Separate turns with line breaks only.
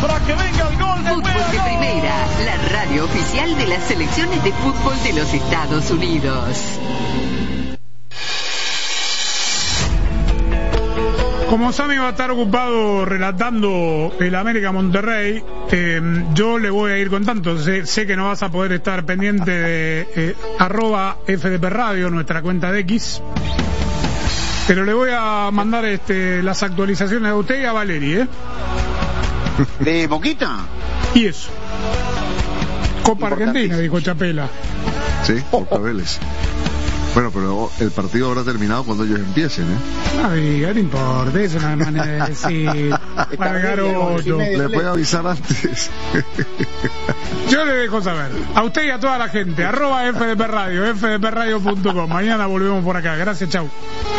para que venga el gol de
Fútbol de Primera, la radio oficial de las selecciones de fútbol de los Estados Unidos.
Como Sammy va a estar ocupado relatando el América Monterrey, yo le voy a ir contando. Sé que no vas a poder estar pendiente de @FDP Radio, nuestra cuenta de X, pero le voy a mandar las actualizaciones a usted y a Valeri,
¿De Boquita?
Y eso. Copa Argentina, dijo Chapela.
Sí, Copa Vélez. Bueno, pero el partido habrá terminado cuando ellos empiecen,
No diga, no importa, es una manera de decir.
Le puede avisar antes.
Yo le dejo saber. A usted y a toda la gente. @FDP Radio, fdpradio.com. Mañana volvemos por acá. Gracias, chau.